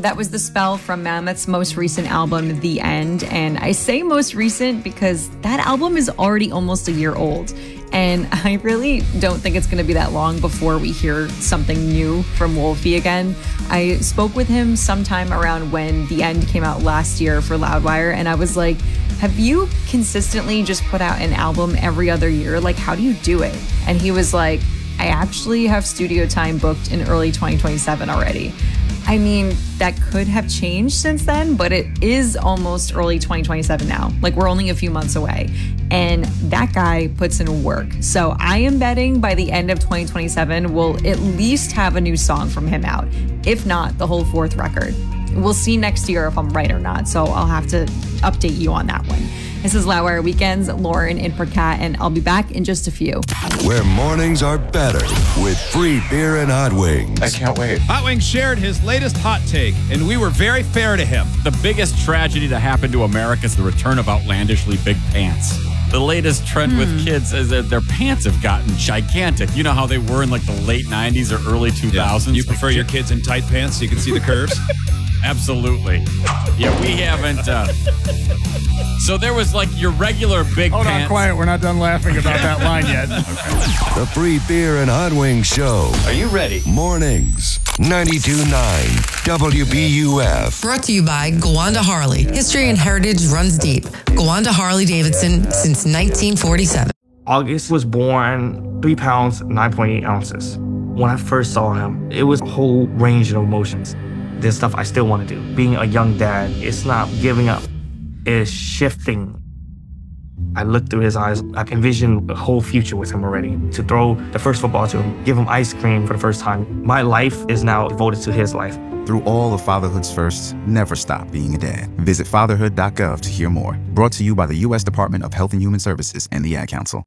That was The Spell from Mammoth's most recent album, The End. And I say most recent because that album is already almost a year old. And I really don't think it's going to be that long before we hear something new from Wolfie again. I spoke with him sometime around when The End came out last year for Loudwire, and I was like, have you consistently just put out an album every other year? Like, how do you do it? And he was like, I actually have studio time booked in early 2027 already. I mean, that could have changed since then, but it is almost early 2027 now. Like, we're only a few months away. And that guy puts in work. So I am betting by the end of 2027, we'll at least have a new song from him out. If not, the whole fourth record. We'll see next year if I'm right or not. So I'll have to update you on that one. This is Loudwire Weekends, Lauren in for Kat, and I'll be back in just a few. Where mornings are better with free beer and hot wings. I can't wait. Hot Wings shared his latest hot take, and we were very fair to him. The biggest tragedy to happen to America is the return of outlandishly big pants. The latest trend with kids is that their pants have gotten gigantic. You know how they were in like the late 90s or early 2000s? Yeah. You prefer your kids in tight pants so you can see the curves? Absolutely. Yeah, we haven't. So there was like your regular big Hold pants. on, quiet. We're not done laughing about that line yet. Okay. The free beer and hot wings show. Are you ready? Mornings, 92.9 WBUF. Brought to you by Gowanda Harley. History and heritage runs deep. Gowanda Harley Davidson since 1947. August was born 3 pounds, 9.8 ounces. When I first saw him, it was a whole range of emotions. There's stuff I still want to do. Being a young dad, it's not giving up. It's shifting. I looked through his eyes. I envisioned a whole future with him already. To throw the first football to him, give him ice cream for the first time. My life is now devoted to his life. Through all of fatherhood's firsts, never stop being a dad. Visit fatherhood.gov to hear more. Brought to you by the U.S. Department of Health and Human Services and the Ad Council.